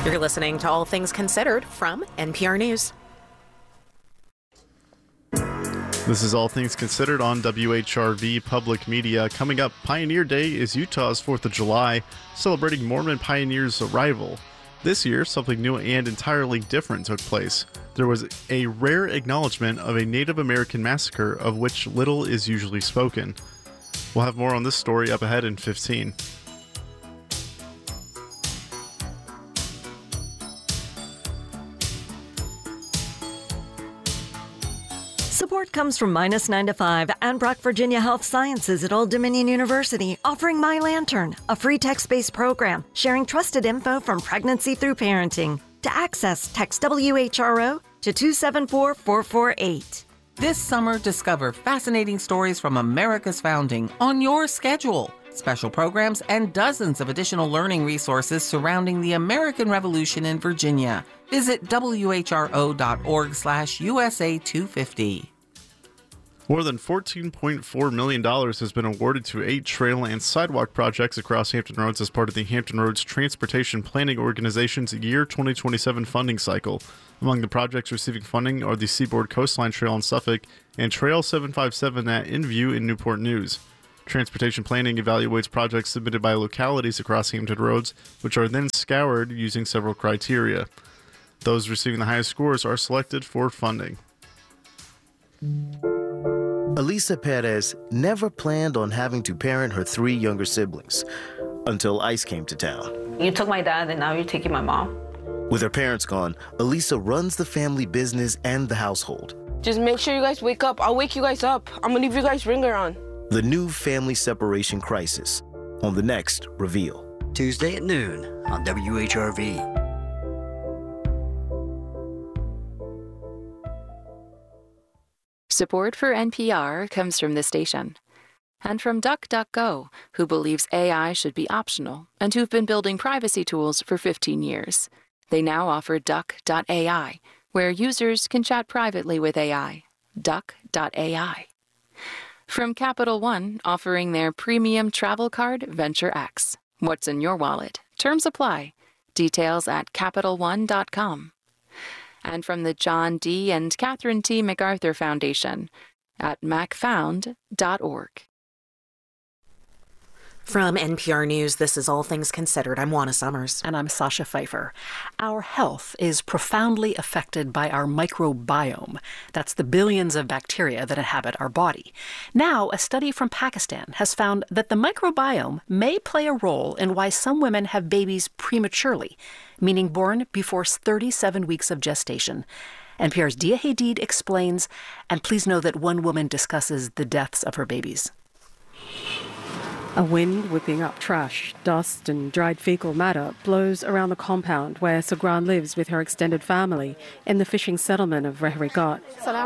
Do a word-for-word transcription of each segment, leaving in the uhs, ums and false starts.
You're listening to All Things Considered from N P R News. This is All Things Considered on W H R V Public Media. Coming up, Pioneer Day is Utah's fourth of July, celebrating Mormon pioneers' arrival. This year, something new and entirely different took place. There was a rare acknowledgement of a Native American massacre of which little is usually spoken. We'll have more on this story up ahead in fifteen. Support comes from Minus nine to five and Brock Virginia Health Sciences at Old Dominion University, offering My Lantern, a free text-based program sharing trusted info from pregnancy through parenting. To access, text W H R O to two seven four four four eight. This summer, discover fascinating stories from America's founding on your schedule. Special programs and dozens of additional learning resources surrounding the American Revolution in Virginia. Visit W H R O dot org slash U S A two fifty. More than fourteen point four million dollars has been awarded to eight trail and sidewalk projects across Hampton Roads as part of the Hampton Roads Transportation Planning Organization's Year twenty twenty-seven funding cycle. Among the projects receiving funding are the Seaboard Coastline Trail in Suffolk and Trail seven five seven at InView in Newport News. Transportation planning evaluates projects submitted by localities across Hampton Roads, which are then scoured using several criteria. Those receiving the highest scores are selected for funding. Elisa Perez never planned on having to parent her three younger siblings until ICE came to town. You took my dad and now you're taking my mom. With her parents gone, Elisa runs the family business and the household. Just make sure you guys wake up. I'll wake you guys up. I'm gonna leave you guys' ringer on. The new family separation crisis on the next Reveal. Tuesday at noon on W H R V. Support for N P R comes from this station and from DuckDuckGo, who believes A I should be optional and who've been building privacy tools for fifteen years. They now offer Duck dot A I, where users can chat privately with A I. Duck dot A I. From Capital One, offering their premium travel card, Venture X. What's in your wallet? Terms apply. Details at Capital One dot com. And from the John D. and Catherine T. MacArthur Foundation at mac found dot org. From N P R News, this is All Things Considered. I'm Juana Summers. And I'm Sasha Pfeiffer. Our health is profoundly affected by our microbiome. That's the billions of bacteria that inhabit our body. Now, a study from Pakistan has found that the microbiome may play a role in why some women have babies prematurely, meaning born before thirty-seven weeks of gestation. N P R's Dia Hadid explains, and please know that one woman discusses the deaths of her babies. A wind whipping up trash, dust and dried fecal matter blows around the compound where Sagran lives with her extended family in the fishing settlement of Rehrigat.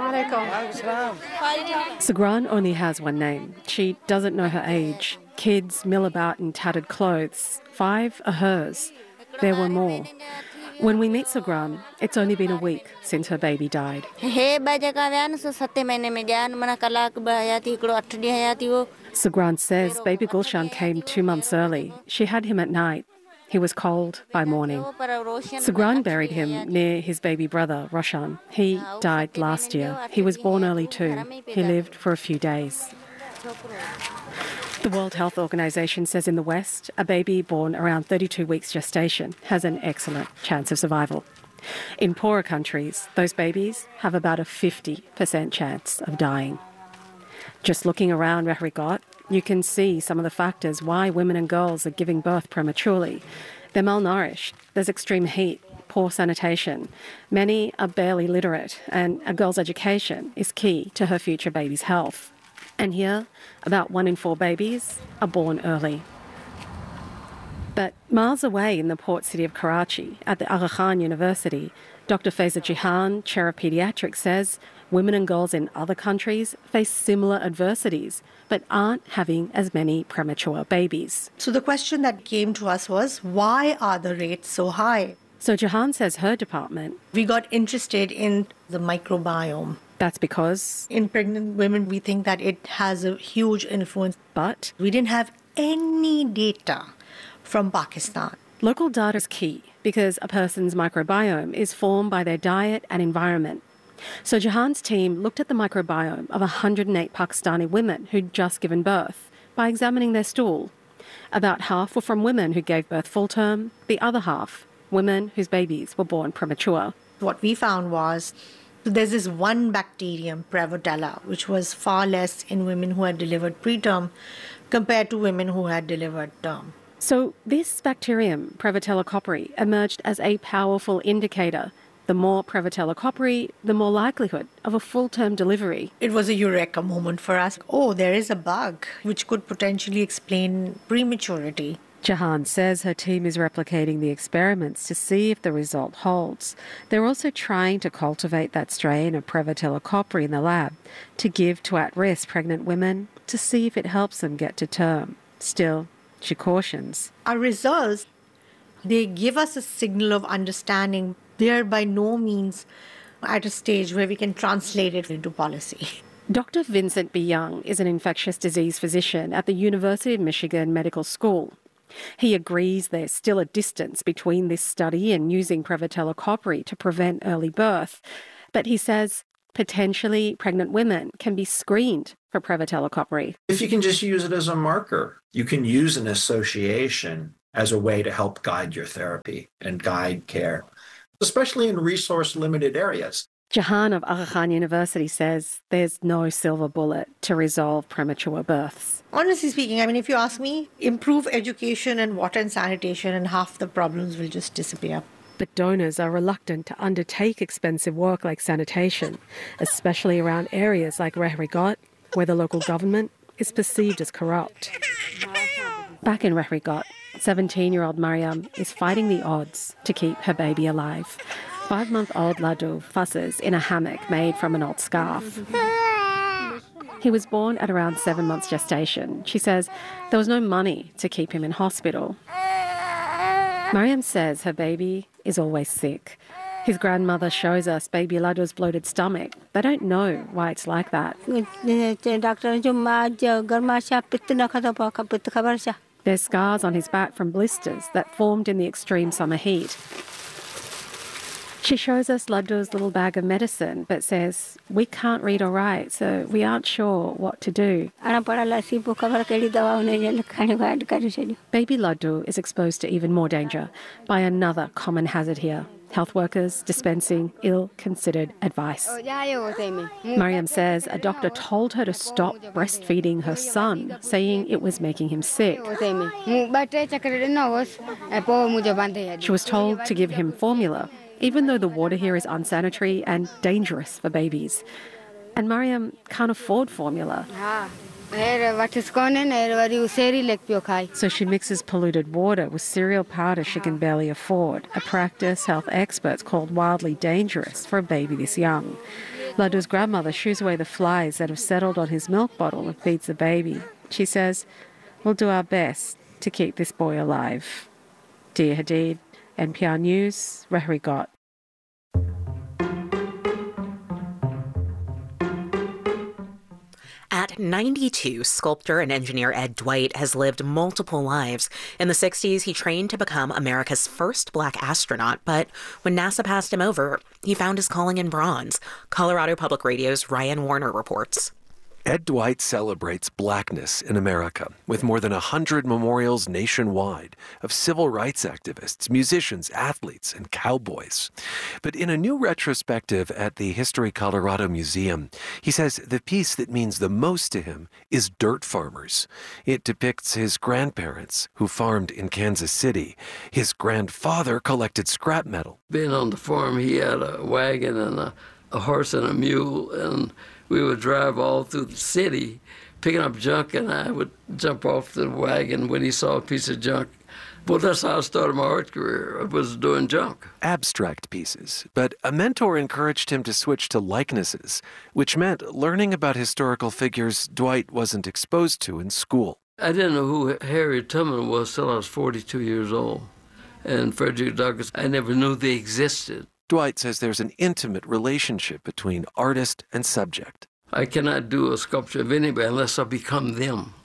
Sagran only has one name. She doesn't know her age. Kids mill about in tattered clothes. Five are hers. There were more. When we meet Sagran, it's only been a week since her baby died. Sagran says baby Gulshan came two months early. She had him at night. He was cold by morning. Sagran buried him near his baby brother, Roshan. He died last year. He was born early too. He lived for a few days. The World Health Organization says in the West, a baby born around thirty-two weeks gestation has an excellent chance of survival. In poorer countries, those babies have about a fifty percent chance of dying. Just looking around Rehrigat, you can see some of the factors why women and girls are giving birth prematurely. They're malnourished, there's extreme heat, poor sanitation. Many are barely literate, and a girl's education is key to her future baby's health. And here, about one in four babies are born early. But miles away in the port city of Karachi, at the Aga Khan University, Doctor Faiza Jihan, chair of pediatrics, says women and girls in other countries face similar adversities, but aren't having as many premature babies. So the question that came to us was, why are the rates so high? So Jahan says her department... We got interested in the microbiome. That's because... In pregnant women, we think that it has a huge influence. But... We didn't have any data from Pakistan. Local data is key. because a person's microbiome is formed by their diet and environment. So Jahan's team looked at the microbiome of one hundred eight Pakistani women who'd just given birth by examining their stool. About half were from women who gave birth full term, the other half, women whose babies were born premature. What we found was there's this one bacterium, Prevotella, which was far less in women who had delivered preterm compared to women who had delivered term. So this bacterium, Prevotella copperi, emerged as a powerful indicator. The more Prevotella copperi, the more likelihood of a full-term delivery. It was a eureka moment for us. Oh, there is a bug which could potentially explain prematurity. Jahan says her team is replicating the experiments to see if the result holds. They're also trying to cultivate that strain of Prevotella copperi in the lab to give to at-risk pregnant women to see if it helps them get to term. Still, she cautions. Our results, they give us a signal of understanding. They are by no means at a stage where we can translate it into policy. Doctor Vincent B. Young is an infectious disease physician at the University of Michigan Medical School. He agrees there's still a distance between this study and using Prevotella copperi to prevent early birth, but he says potentially pregnant women can be screened for Prevotella copperi. If you can just use it as a marker, you can use an association as a way to help guide your therapy and guide care, especially in resource-limited areas. Jahan of Aga Khan University says there's no silver bullet to resolve premature births. Honestly speaking, I mean, if you ask me, improve education and water and sanitation and half the problems will just disappear. But donors are reluctant to undertake expensive work like sanitation, especially around areas like Rehrigot, where the local government is perceived as corrupt. Back in Rehrigot, seventeen-year-old Mariam is fighting the odds to keep her baby alive. Five-month-old Ladu fusses in a hammock made from an old scarf. He was born at around seven months gestation. She says there was no money to keep him in hospital. Mariam says her baby is always sick. His grandmother shows us baby Ladu's bloated stomach. They don't know why it's like that. There's scars on his back from blisters that formed in the extreme summer heat. She shows us Ladu's little bag of medicine, but says, we can't read or write, so we aren't sure what to do. Baby Ladu is exposed to even more danger by another common hazard here. Health workers dispensing ill-considered advice. Mariam says a doctor told her to stop breastfeeding her son, saying it was making him sick. She was told to give him formula, even though the water here is unsanitary and dangerous for babies. And Mariam can't afford formula. So she mixes polluted water with cereal powder she can barely afford, a practice health experts called wildly dangerous for a baby this young. Ladu's grandmother shoos away the flies that have settled on his milk bottle and feeds the baby. She says, we'll do our best to keep this boy alive. Dia Hadid, N P R News, Rehrigot. At ninety-two, sculptor and engineer Ed Dwight has lived multiple lives. In the sixties, he trained to become America's first black astronaut, but when NASA passed him over, he found his calling in bronze. Colorado Public Radio's Ryan Warner reports. Ed Dwight celebrates blackness in America with more than one hundred memorials nationwide of civil rights activists, musicians, athletes, and cowboys. But in a new retrospective at the History Colorado Museum, he says the piece that means the most to him is Dirt Farmers. It depicts his grandparents who farmed in Kansas City. His grandfather collected scrap metal. Being on the farm, he had a wagon and a, a horse and a mule, and we would drive all through the city picking up junk, and I would jump off the wagon when he saw a piece of junk. Well, that's how I started my art career. I was doing junk. Abstract pieces, but a mentor encouraged him to switch to likenesses, which meant learning about historical figures Dwight wasn't exposed to in school. I didn't know who Harriet Tubman was till I was forty-two years old. And Frederick Douglass, I never knew they existed. Dwight says there's an intimate relationship between artist and subject. I cannot do a sculpture of anybody unless I become them.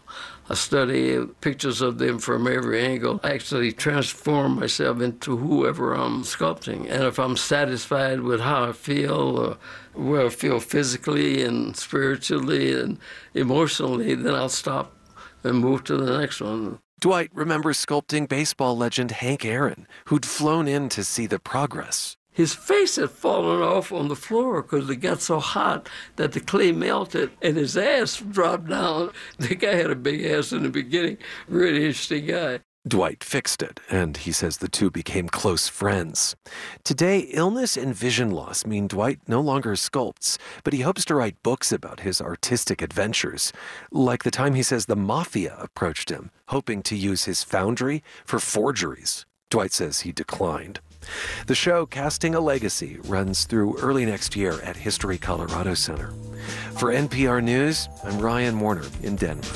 I study pictures of them from every angle. I actually transform myself into whoever I'm sculpting. And if I'm satisfied with how I feel, or where I feel physically and spiritually and emotionally, then I'll stop and move to the next one. Dwight remembers sculpting baseball legend Hank Aaron, who'd flown in to see the progress. His face had fallen off on the floor because it got so hot that the clay melted and his ass dropped down. The guy had a big ass in the beginning. Really interesting guy. Dwight fixed it, and he says the two became close friends. Today, illness and vision loss mean Dwight no longer sculpts, but he hopes to write books about his artistic adventures, like the time he says the mafia approached him, hoping to use his foundry for forgeries. Dwight says he declined. The show, Casting a Legacy, runs through early next year at History Colorado Center. For N P R News, I'm Ryan Warner in Denver.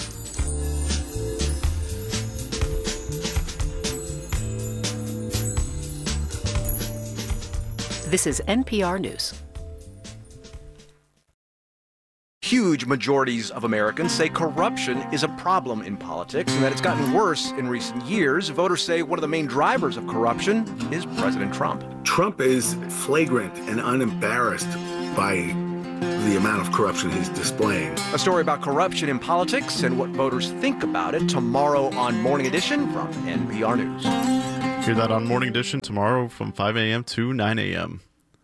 This is N P R News. Huge majorities of Americans say corruption is a problem in politics and that it's gotten worse in recent years. Voters say one of the main drivers of corruption is President Trump. Trump is flagrant and unembarrassed by the amount of corruption he's displaying. A story about corruption in politics and what voters think about it tomorrow on Morning Edition from N P R News. Hear that on Morning Edition tomorrow from five a.m. to nine a.m.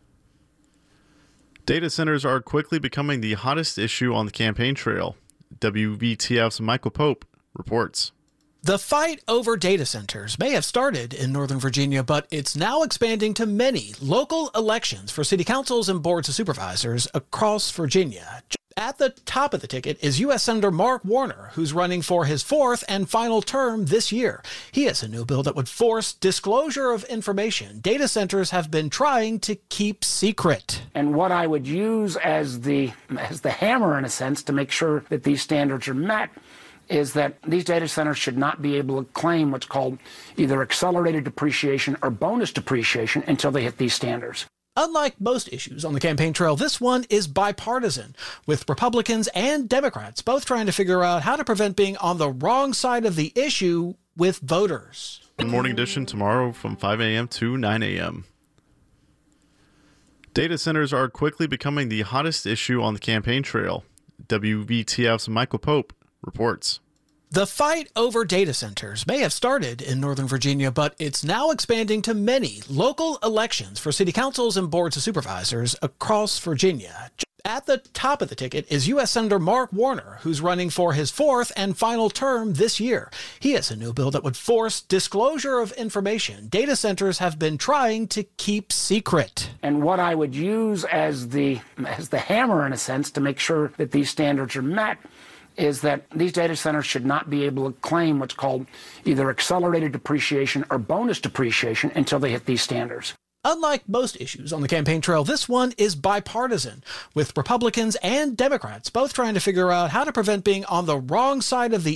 Data centers are quickly becoming the hottest issue on the campaign trail. W V T F's Michael Pope reports. The fight over data centers may have started in Northern Virginia, but it's now expanding to many local elections for city councils and boards of supervisors across Virginia. At the top of the ticket is U S Senator Mark Warner, who's running for his fourth and final term this year. He has a new bill that would force disclosure of information data centers have been trying to keep secret. And what I would use as the as the hammer, in a sense, to make sure that these standards are met is that these data centers should not be able to claim what's called either accelerated depreciation or bonus depreciation until they hit these standards. Unlike most issues on the campaign trail, this one is bipartisan, with Republicans and Democrats both trying to figure out how to prevent being on the wrong side of the issue with voters. Morning Edition tomorrow from five a.m. to nine a.m. Data centers are quickly becoming the hottest issue on the campaign trail. W V T F's Michael Pope reports. The fight over data centers may have started in Northern Virginia, but it's now expanding to many local elections for city councils and boards of supervisors across Virginia. At the top of the ticket is U S Senator Mark Warner, who's running for his fourth and final term this year. He has a new bill that would force disclosure of information data centers have been trying to keep secret. And what I would use as the as the hammer, in a sense, to make sure that these standards are met is that these data centers should not be able to claim what's called either accelerated depreciation or bonus depreciation until they hit these standards. Unlike most issues on the campaign trail, this one is bipartisan, with Republicans and Democrats both trying to figure out how to prevent being on the wrong side of the